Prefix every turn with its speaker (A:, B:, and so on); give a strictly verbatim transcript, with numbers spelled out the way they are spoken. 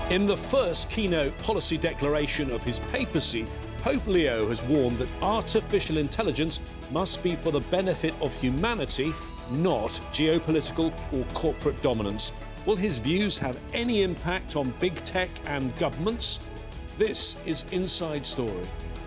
A: In the first keynote policy declaration of his papacy, Pope Leo has warned that artificial intelligence must be for the benefit of humanity, not geopolitical or corporate dominance. Will his views have any impact on big tech and governments? This is Inside Story.